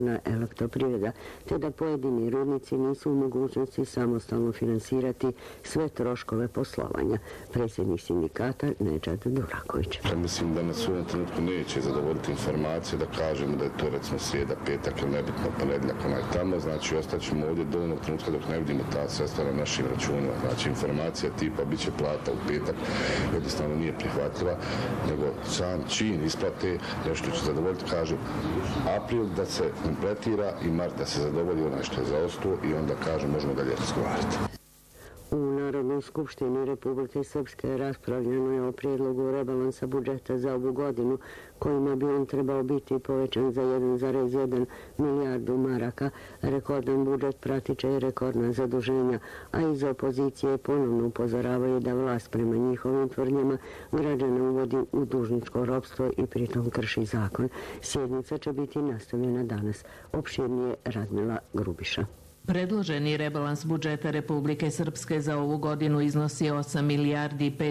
na elektroprivreda, te da pojedini rudnici nisu u mogućnosti samostalno finansirati sve troškove poslovanja. Predsjednik sindikata Nedžad Duraković. Mislim da nas u ovom trenutku neće zadovoljiti informacije da kažemo da je to recimo srijeda, petak ili nebitno ponedjeljak onaj tamo, znači ostaćemo ovdje do onog trenutka dok ne vidimo ta sredstva na našim računima. Znači informacija tipa bit će plata u petak jednostavno nije prihvatljiva, nego sam čin isplate nešto će zadovoljiti, kažem, april da se kompletira i mart da se zadovolji onaj što je zaostao i onda kažem možemo dalje razgovarati. U Narodnoj skupštini Republike Srpske raspravljeno je o prijedlogu rebalansa budžeta za ovu godinu, kojima bi on trebao biti povećan za 1,1 milijardu maraka. Rekordan budžet pratit će i rekordna zaduženja, a iz opozicije ponovno upozoravaju da vlast prema njihovim tvrdnjama građane uvodi u dužničko ropstvo i pritom krši zakon. Sjednica će biti nastavljena danas. Opširnije Radmila Grubiša. Predloženi rebalans budžeta Republike Srpske za ovu godinu iznosi 8 milijardi i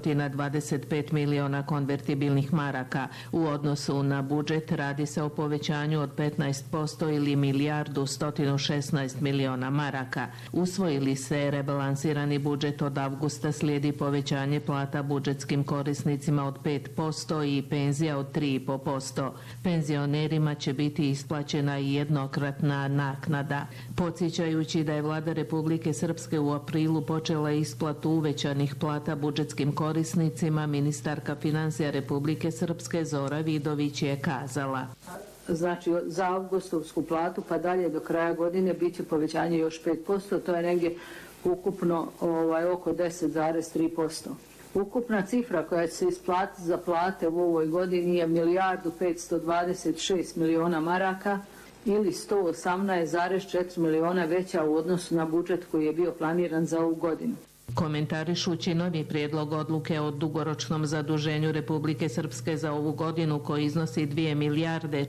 525 miliona konvertibilnih maraka. U odnosu na budžet radi se o povećanju od 15% ili milijardu 116 miliona maraka. Usvojili se rebalansirani budžet od avgusta, slijedi povećanje plata budžetskim korisnicima od 5% i penzija od 3,5%. Penzionerima će biti isplaćena i jednokratna naknada. Podsjećajući da je vlada Republike Srpske u aprilu počela isplatu uvećanih plata budžetskim korisnicima, ministarka financija Republike Srpske Zora Vidović je kazala: znači za avgustovsku platu pa dalje do kraja godine bit će povećanje još 5%, to je negdje ukupno oko 10,3%. Ukupna cifra koja će se isplatiti za plate u ovoj godini je milijardu 526 miliona maraka, ili 118,4 miliona veća u odnosu na budžet koji je bio planiran za ovu godinu. Komentarišući novi prijedlog odluke o dugoročnom zaduženju Republike Srpske za ovu godinu, koji iznosi 2 milijarde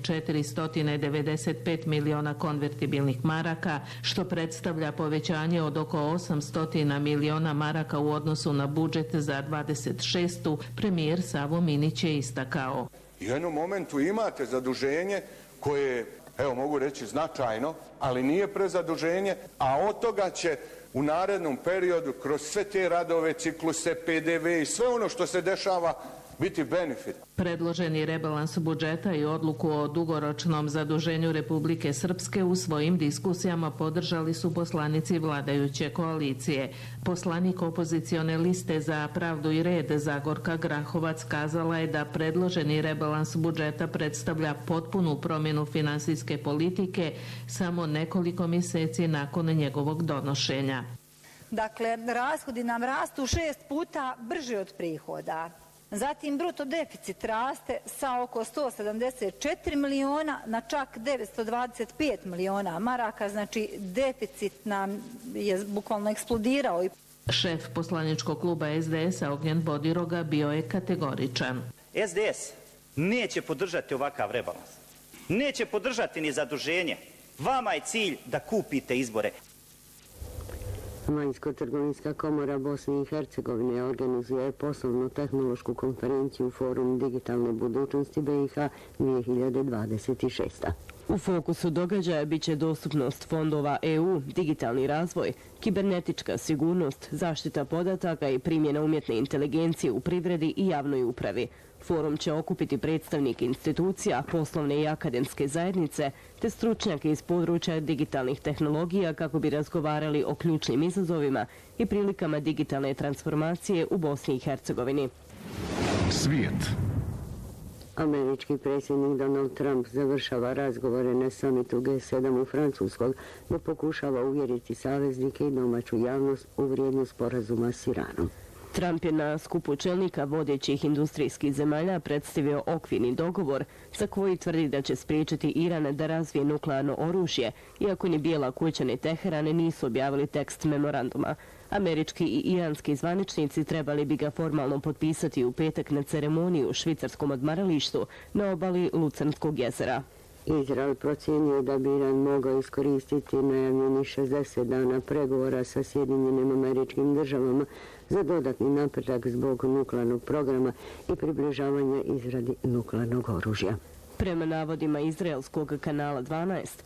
495 miliona konvertibilnih maraka, što predstavlja povećanje od oko 800 miliona maraka u odnosu na budžet za 26. premijer Savo Minić je istakao: u jednom momentu imate zaduženje koje, evo mogu reći značajno, ali nije prezaduženje, a od toga će u narednom periodu kroz sve te radove, cikluse, PDV i sve ono što se dešava biti benefit. Predloženi rebalans budžeta i odluku o dugoročnom zaduženju Republike Srpske u svojim diskusijama podržali su poslanici vladajuće koalicije. Poslanik opozicione liste za pravdu i red Zagorka Grahovac kazala je da predloženi rebalans budžeta predstavlja potpunu promjenu finansijske politike samo nekoliko mjeseci nakon njegovog donošenja. Dakle, rashodi nam rastu 6 puta brže od prihoda. Zatim bruto deficit raste sa oko 174 miliona na čak 925 miliona maraka, znači deficit nam je bukvalno eksplodirao. Šef poslaničkog kluba SDS-a Ognjen Bodiroga bio je kategoričan. SDS neće podržati ovakav rebalans. Neće podržati ni zaduženje. Vama je cilj da kupite izbore. Vanjsko-trgovinska komora Bosne i Hercegovine organizuje poslovno-tehnološku konferenciju Forum digitalne budućnosti BiH 2026. U fokusu događaja biće dostupnost fondova EU, digitalni razvoj, kibernetička sigurnost, zaštita podataka i primjena umjetne inteligencije u privredi i javnoj upravi. Forum će okupiti predstavnike institucija, poslovne i akademske zajednice, te stručnjake iz područja digitalnih tehnologija kako bi razgovarali o ključnim izazovima i prilikama digitalne transformacije u Bosni i Hercegovini. Svijet. Američki predsjednik Donald Trump završava razgovore na samitu G7 u Francuskoj, da pokušava uvjeriti saveznike i domaću javnost u vrijednost sporazuma s Iranom. Trump je na skupu čelnika vodećih industrijskih zemalja predstavio okvirni dogovor za koji tvrdi da će spriječiti Iran da razvije nuklearno oružje, iako ni Bijela kuća ni Teheran nisu objavili tekst memoranduma. Američki i iranski zvaničnici trebali bi ga formalno potpisati u petak na ceremoniji u švicarskom odmaralištu na obali Lucernskog jezera. Izrael procjenjuje da bi Iran mogao iskoristiti najavljeni 60 dana pregovora sa Sjedinjenim Američkim Državama za dodatni napredak zbog nuklearnog programa i približavanja izradi nuklearnog oružja. Prema navodima izraelskog kanala 12,